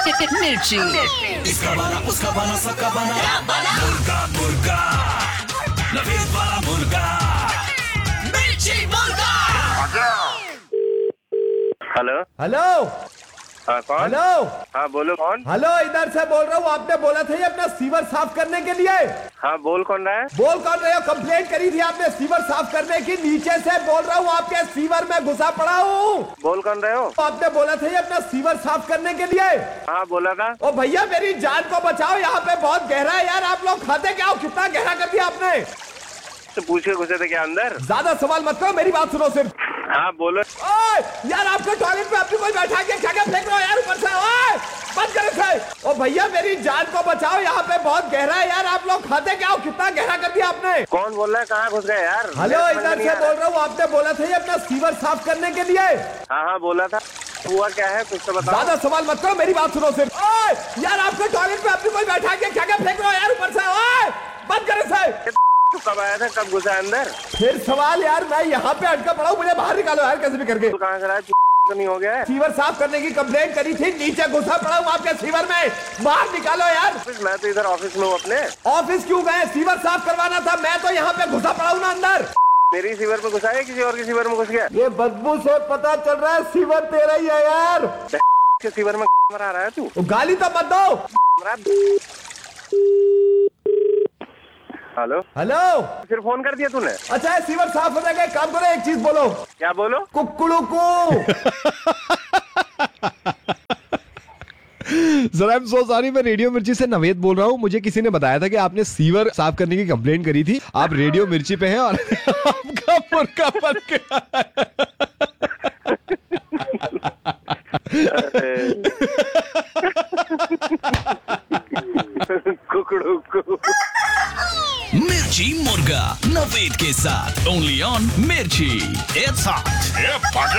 मिर्ची। इसका बना उसका बना सबका बना मुर्गा मुर्गा नवीद वाला मुर्गा मिर्ची मुर्गा। हेलो हेलो हाँ कौन? हेलो हाँ बोलो कौन? हेलो, इधर से बोल रहा हूँ। आपने बोला था ये अपना सीवर साफ करने के लिए। हाँ बोल कौन रहा है? बोल कौन रहे हो? कंप्लेंट करी थी आपने सीवर साफ करने की। नीचे से बोल रहा हूँ, आपके सीवर में घुसा पड़ा हूँ। बोल कौन रहे हो? आपने बोला था ये अपना सीवर साफ करने के लिए। हाँ बोला था। ओ भैया, मेरी जान को बचाओ, यहाँ पे बहुत गहरा है यार। आप लोग खाते क्या हो? कितना गहरा कर दिया आपने? तो पूछ के घुसे थे क्या अंदर? ज्यादा सवाल मत करो, मेरी बात सुनो सिर्फ। हाँ बोलो। ओए यार, आपके टॉयलेट पे अपनी कोई बैठा के क्या क्या फेंक रहे हो यार ऊपर से? ओए बंद करो इसे। ओ भैया, मेरी जान को बचाओ, यहाँ पे बहुत गहरा है यार। आप लोग खाते क्या हो? कितना गहरा कर दिया आपने? कौन बोल रहा है? कहाँ घुस गए यार? हेलो, इधर से बोल रहा हूँ। आपने बोला था ये अपना सीवर साफ करने के लिए। हाँ हाँ बोला था। हुआ क्या है कुछ तो बताओ। ज्यादा सवाल मत करो, मेरी बात सुनो सिर्फ। ओए यार, आपके टॉयलेट पे अपनी कोई बैठा के क्या क्या फेंक रहे हो यार ऊपर से? ओए बंद करो इसे। तू कब आया था? कब घुसा अंदर? फिर सवाल यार, मैं यहाँ पे अटका पड़ा हूँ, मुझे बाहर निकालो यार कैसे भी करके। तू कहाँ से रहा है? तो नहीं हो गया है? सीवर साफ करने की कंप्लेंट करी थी, नीचे घुसा पड़ा हूँ आपके सीवर में, बाहर निकालो यार। मैं तो इधर ऑफिस में हूँ अपने। ऑफिस क्यों गए? सीवर साफ करवाना था। मैं तो यहाँ पे घुसा पड़ा हूँ ना अंदर। मेरी सीवर में घुसा है? किसी और की सीवर में घुस गया? ये बदबू से पता चल रहा है सीवर तेरा ही है यार। के सीवर में मरा रहा है तू? गाली तो मत दो। हेलो हेलो, फिर फोन कर दिया तूने? अच्छा है, सीवर साफ हो जाएगा। एक काम करो, एक चीज बोलो। क्या बोलो? कुक्कुड़ू को। Sir I am so sorry, मैं रेडियो मिर्ची से नवेद बोल रहा हूँ। मुझे किसी ने बताया था कि आपने सीवर साफ करने की कंप्लेंट करी थी। आप रेडियो मिर्ची पे हैं और आपका मुर्गा बन गया। कुकड़ू को। मिर्ची मुर्गा नवीद के साथ ओनली ऑन मिर्ची। It's hot.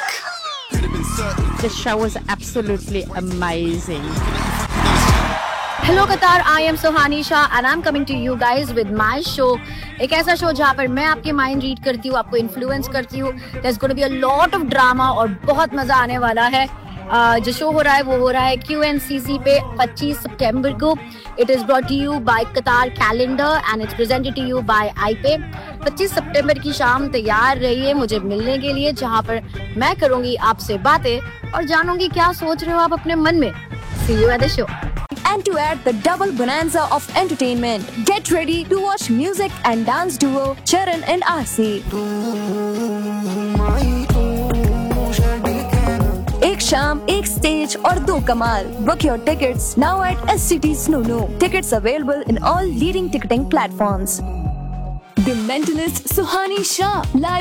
The show was absolutely amazing. Hello Qatar, I am Suhani Shah and I'm coming to you guys with my show. एक ऐसा शो जहाँ पर मैं आपके माइंड रीड करती हूँ, आपको इन्फ्लुएंस करती हूँ. There's going to be a lot of drama और बहुत मजा आने वाला है. जो शो हो रहा है वो हो रहा है QNCC पे 25 सितंबर को. It is brought to you by Qatar Calendar and it's presented to you by iPay. 25 सितंबर की शाम तैयार रहिए मुझे मिलने के लिए, जहाँ पर मैं करूंगी आपसे बातें और जानूंगी क्या सोच रहे हो आप अपने मन में. See you at the show. And to add the double bonanza of entertainment, get ready to watch music and dance duo Charan and Aasi. एक शाम, एक स्टेज और दो कमाल. Book your tickets now at SCT Snoo. Tickets available in all leading ticketing platforms. The Mentalist Suhani Shah live